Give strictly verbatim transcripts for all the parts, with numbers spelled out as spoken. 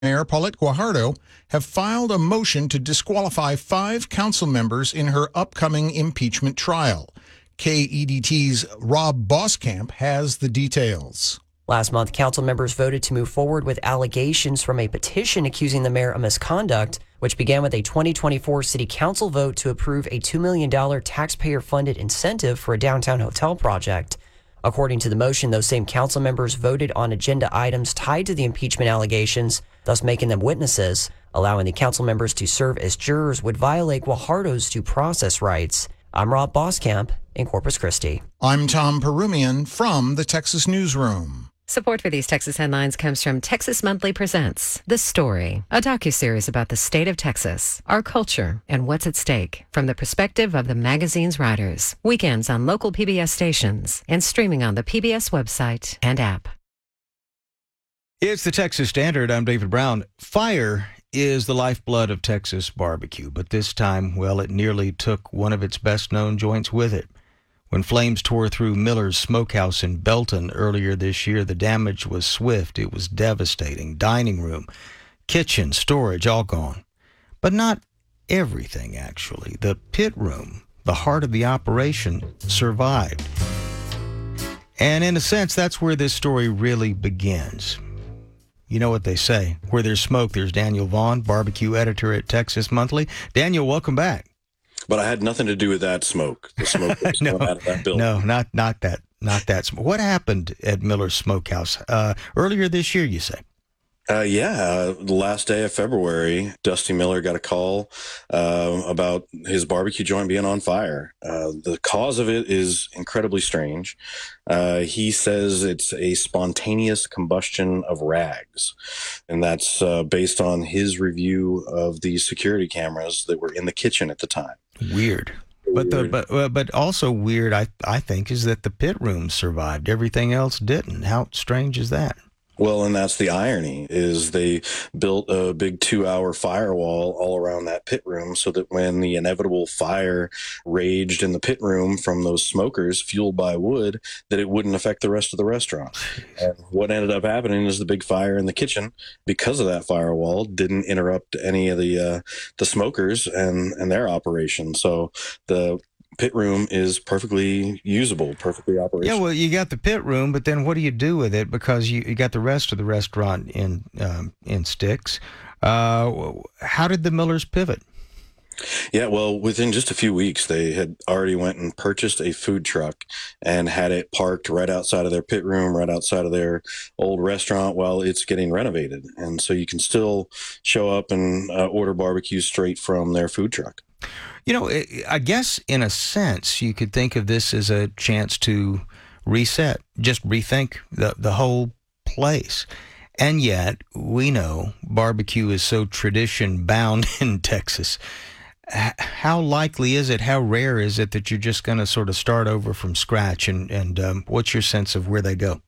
Mayor Paulette Guajardo have filed a motion to disqualify five council members in her upcoming impeachment trial. K E D T's Rob Boskamp has the details. Last month, council members voted to move forward with allegations from a petition accusing the mayor of misconduct, which began with a twenty twenty-four city council vote to approve a two million dollars taxpayer-funded incentive for a downtown hotel project. According to the motion, those same council members voted on agenda items tied to the impeachment allegations, thus making them witnesses. Allowing the council members to serve as jurors would violate Guajardo's due process rights. I'm Rob Boskamp in Corpus Christi. I'm Tom Perumian from the Texas Newsroom. Support for these Texas headlines comes from Texas Monthly Presents The Story, a docuseries about the state of Texas, our culture, and what's at stake from the perspective of the magazine's writers. Weekends on local P B S stations and streaming on the P B S website and app. It's the Texas Standard. I'm David Brown. Fire is the lifeblood of Texas barbecue, but this time, well, it nearly took one of its best-known joints with it. When flames tore through Miller's Smokehouse in Belton earlier this year, the damage was swift. It was devastating. Dining room, kitchen, storage, all gone. But not everything, actually. The pit room, the heart of the operation, survived. And in a sense, that's where this story really begins. You know what they say, where there's smoke, there's Daniel Vaughn, barbecue editor at Texas Monthly. Daniel, welcome back. But I had nothing to do with that smoke. The smoke that was no, coming out of that building. No, not not that, not that smoke. What happened at Miller's Smokehouse uh, earlier this year? You say? Uh, yeah, uh, the last day of February, Dusty Miller got a call uh, about his barbecue joint being on fire. Uh, the cause of it is incredibly strange. Uh, he says it's a spontaneous combustion of rags, and that's uh, based on his review of the security cameras that were in the kitchen at the time. Weird. But the but uh, but also weird, I I think, is that the pit room survived. Everything else didn't. How strange is that? Well, and that's the irony, is they built a big two-hour firewall all around that pit room so that when the inevitable fire raged in the pit room from those smokers fueled by wood, that it wouldn't affect the rest of the restaurant. And what ended up happening is the big fire in the kitchen, because of that firewall, didn't interrupt any of the uh, the smokers and, and their operation. So the pit room is perfectly usable, perfectly operational. Yeah, well, you got the pit room, but then what do you do with it? Because you, you got the rest of the restaurant in um, in sticks. Uh, how did the Millers pivot? Yeah, well, within just a few weeks, they had already went and purchased a food truck and had it parked right outside of their pit room, right outside of their old restaurant while it's getting renovated. And so you can still show up and uh, order barbecue straight from their food truck. You know, I guess in a sense, you could think of this as a chance to reset, just rethink the, the whole place. And yet, we know barbecue is so tradition-bound in Texas. H- how likely is it, how rare is it that you're just going to sort of start over from scratch? And, and um, what's your sense of where they go?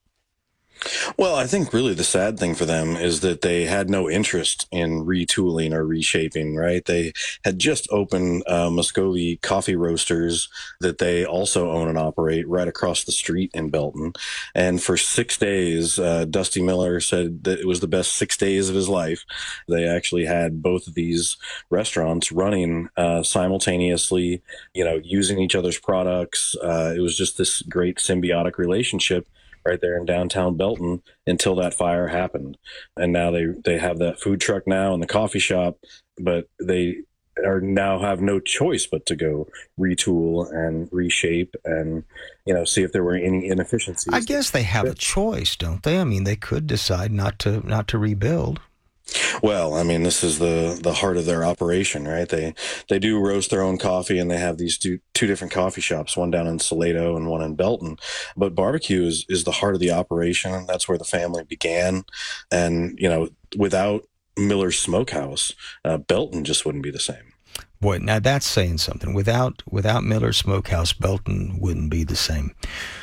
Well, I think really the sad thing for them is that they had no interest in retooling or reshaping, right? They had just opened uh, Muscovy Coffee Roasters that they also own and operate right across the street in Belton. And for six days, uh, Dusty Miller said that it was the best six days of his life. They actually had both of these restaurants running uh, simultaneously, you know, using each other's products. Uh, it was just this great symbiotic relationship right there in downtown Belton until that fire happened. And now they, they have that food truck now and the coffee shop, but they are now have no choice but to go retool and reshape and, you know, see if there were any inefficiencies. I guess they have a choice, don't they? I mean, they could decide not to not to rebuild. Well, I mean, this is the, the heart of their operation, right? They they do roast their own coffee, and they have these two, two different coffee shops, one down in Salado and one in Belton. But barbecue is, is the heart of the operation. That's where the family began. And, you know, without Miller's Smokehouse, uh, Belton just wouldn't be the same. Boy, now that's saying something. Without without Miller's Smokehouse, Belton wouldn't be the same.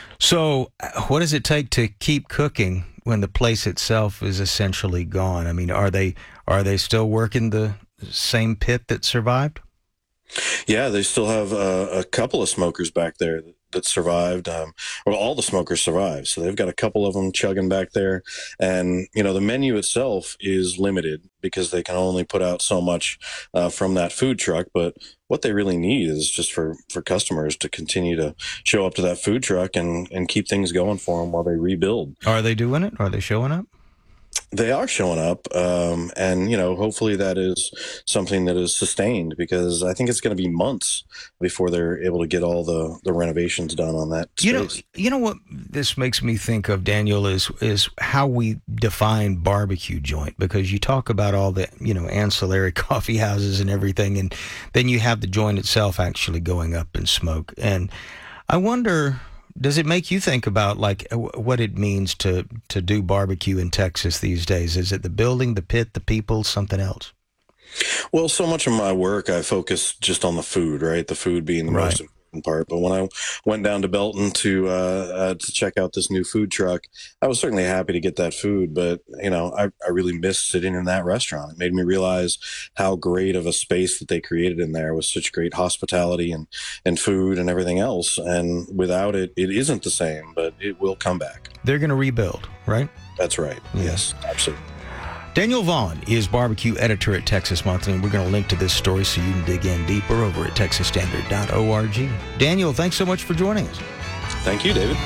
So what does it take to keep cooking when the place itself is essentially gone? I mean, are they are they still working the same pit that survived? Yeah, they still have uh, a couple of smokers back there that survived. Um, well, all the smokers survived, so they've got a couple of them chugging back there. And you know, the menu itself is limited because they can only put out so much uh, from that food truck. But what they really need is just for for customers to continue to show up to that food truck and and keep things going for them while they rebuild. Are they doing it? Are they showing up? They are showing up, um, and you know, hopefully that is something that is sustained, because I think it's going to be months before they're able to get all the, the renovations done on that space. You know, you know what this makes me think of, Daniel, is is how we define barbecue joint, because you talk about all the, you know, ancillary coffee houses and everything, and then you have the joint itself actually going up in smoke. And I wonder, does it make you think about like what it means to, to do barbecue in Texas these days? Is it the building, the pit, the people, something else? Well, so much of my work, I focus just on the food, right? The food being the Right. most important part. But when I went down to Belton to uh, uh, to check out this new food truck, I was certainly happy to get that food. But, you know, I, I really missed sitting in that restaurant. It made me realize how great of a space that they created in there with such great hospitality and, and food and everything else. And without it, it isn't the same, but it will come back. They're going to rebuild, right? That's right. Yeah. Yes, absolutely. Daniel Vaughn is barbecue editor at Texas Monthly, and we're going to link to this story so you can dig in deeper over at texas standard dot org. Daniel, thanks so much for joining us. Thank you, David.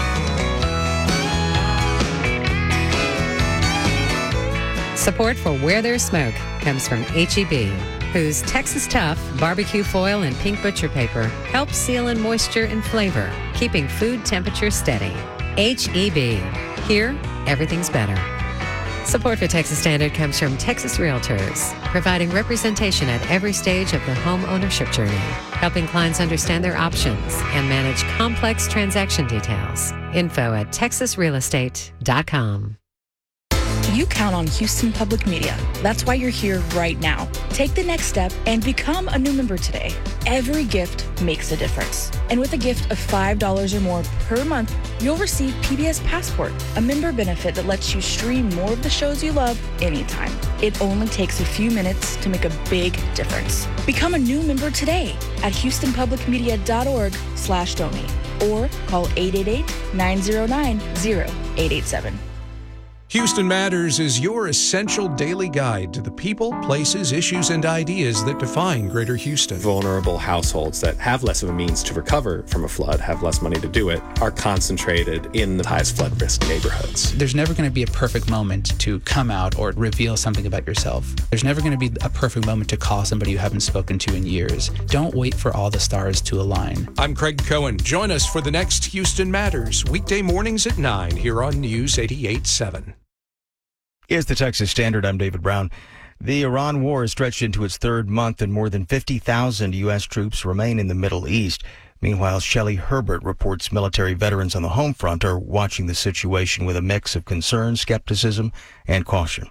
Support for Where There's Smoke comes from H E B, whose Texas Tough barbecue foil and pink butcher paper helps seal in moisture and flavor, keeping food temperature steady. H E B. Here, everything's better. Support for Texas Standard comes from Texas Realtors, providing representation at every stage of the home ownership journey, helping clients understand their options and manage complex transaction details. Info at texas real estate dot com. You count on Houston Public Media. That's why you're here right now. Take the next step and become a new member today. Every gift makes a difference. And with a gift of five dollars or more per month, you'll receive P B S Passport, a member benefit that lets you stream more of the shows you love anytime. It only takes a few minutes to make a big difference. Become a new member today at houston public media dot org slash donate or call eight eight eight, nine zero nine, zero eight eight seven. Houston Matters is your essential daily guide to the people, places, issues, and ideas that define Greater Houston. Vulnerable households that have less of a means to recover from a flood, have less money to do it, are concentrated in the highest flood risk neighborhoods. There's never going to be a perfect moment to come out or reveal something about yourself. There's never going to be a perfect moment to call somebody you haven't spoken to in years. Don't wait for all the stars to align. I'm Craig Cohen. Join us for the next Houston Matters, weekday mornings at nine here on News eighty-eight point seven. Here's the Texas Standard. I'm David Brown. The Iran war has stretched into its third month, and more than fifty thousand U S troops remain in the Middle East. Meanwhile, Shelley Herbert reports military veterans on the home front are watching the situation with a mix of concern, skepticism, and caution.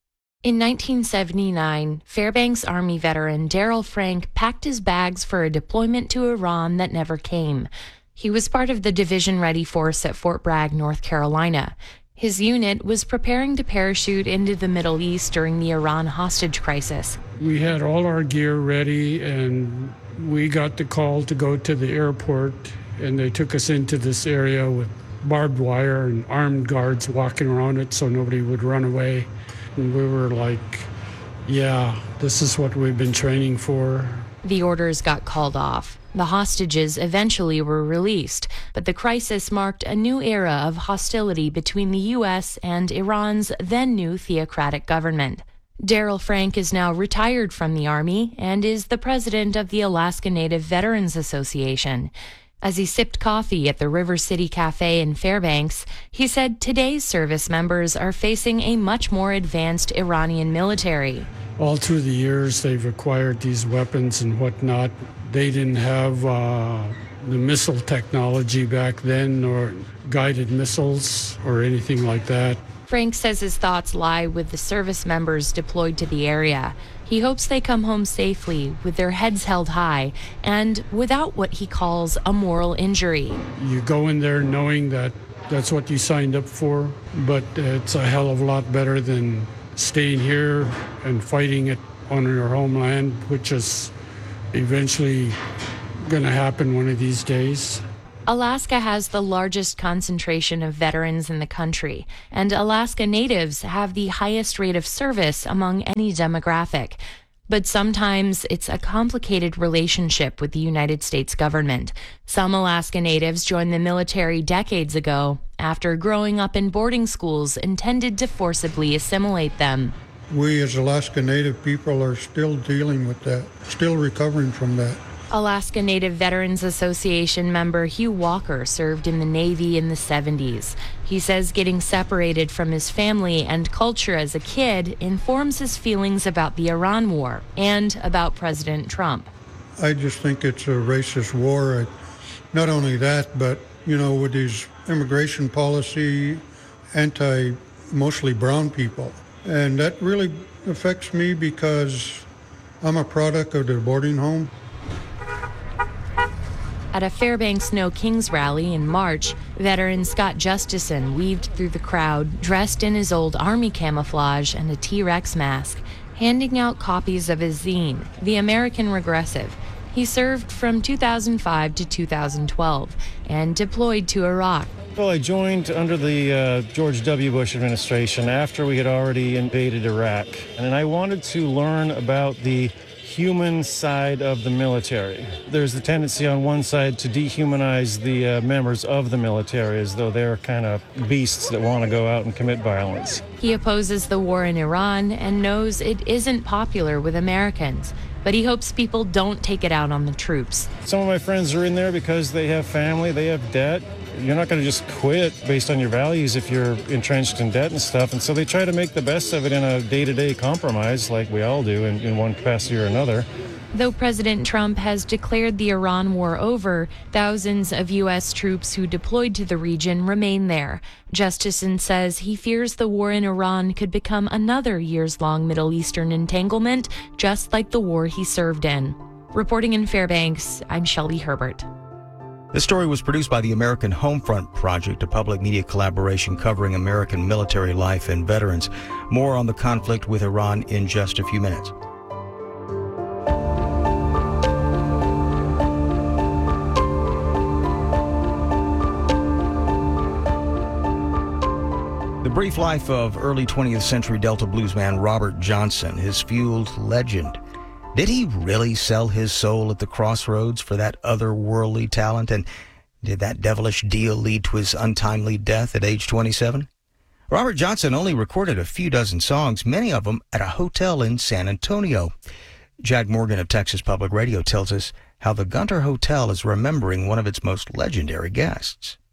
In nineteen seventy-nine, Fairbanks Army veteran Daryl Frank packed his bags for a deployment to Iran that never came. He was part of the division-ready force at Fort Bragg, North Carolina. His unit was preparing to parachute into the Middle East during the Iran hostage crisis. We had all our gear ready, and we got the call to go to the airport, and they took us into this area with barbed wire and armed guards walking around it so nobody would run away. And we were like, yeah, this is what we've been training for. The orders got called off. The hostages eventually were released, but the crisis marked a new era of hostility between the U S and Iran's then-new theocratic government. Daryl Frank is now retired from the Army and is the president of the Alaska Native Veterans Association. As he sipped coffee at the River City Cafe in Fairbanks, he said today's service members are facing a much more advanced Iranian military. All through the years, they've acquired these weapons and whatnot. They didn't have uh, the missile technology back then, or guided missiles or anything like that. Frank says his thoughts lie with the service members deployed to the area. He hopes they come home safely with their heads held high and without what he calls a moral injury. You go in there knowing that that's what you signed up for, but it's a hell of a lot better than staying here and fighting it on your homeland, which is eventually going to happen one of these days. Alaska has the largest concentration of veterans in the country, and Alaska Natives have the highest rate of service among any demographic. But sometimes it's a complicated relationship with the United States government. Some Alaska Natives joined the military decades ago after growing up in boarding schools intended to forcibly assimilate them. We as Alaska Native people are still dealing with that, still recovering from that. Alaska Native Veterans Association member Hugh Walker served in the Navy in the seventies. He says getting separated from his family and culture as a kid informs his feelings about the Iran war and about President Trump. I just think it's a racist war. Not only that, but, you know, with his immigration policy, anti mostly brown people. And that really affects me because I'm a product of the boarding home. At a Fairbanks No Kings rally in March, veteran Scott Justison weaved through the crowd, dressed in his old Army camouflage and a T-Rex mask, handing out copies of his zine, The American Regressive. He served from two thousand five to two thousand twelve and deployed to Iraq. Well, I joined under the uh, George W. Bush administration after we had already invaded Iraq. And I wanted to learn about the human side of the military. There's the tendency on one side to dehumanize the uh, members of the military as though they're kind of beasts that want to go out and commit violence. He opposes the war in Iran and knows it isn't popular with Americans, but he hopes people don't take it out on the troops. Some of my friends are in there because they have family, they have debt. You're not going to just quit based on your values if you're entrenched in debt and stuff. And so they try to make the best of it in a day-to-day compromise like we all do in, in one capacity or another. Though President Trump has declared the Iran war over, thousands of U S troops who deployed to the region remain there. Justison says he fears the war in Iran could become another years-long Middle Eastern entanglement, just like the war he served in. Reporting in Fairbanks, I'm Shelby Herbert. This story was produced by the American Homefront Project, a public media collaboration covering American military life and veterans. More on the conflict with Iran in just a few minutes. The brief life of early twentieth century Delta bluesman Robert Johnson has fueled legend. Did he really sell his soul at the crossroads for that otherworldly talent? And did that devilish deal lead to his untimely death at age twenty-seven? Robert Johnson only recorded a few dozen songs, many of them at a hotel in San Antonio. Jack Morgan of Texas Public Radio tells us how the Gunter Hotel is remembering one of its most legendary guests.